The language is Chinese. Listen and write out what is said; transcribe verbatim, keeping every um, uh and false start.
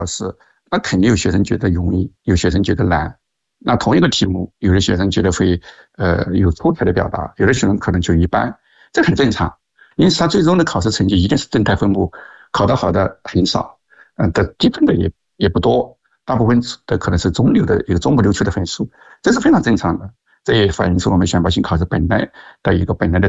那肯定有学生觉得容易，有学生觉得难。那同一个题目，有的学生觉得会呃有出彩的表达，有的学生可能就一般，这很正常。因此，他最终的考试成绩一定是正态分布，考得好的很少，嗯，的低分的也也不多，大部分的可能是中流的一个中不溜秋的分数，这是非常正常的。这也反映出我们选拔性考试本来的一个本来的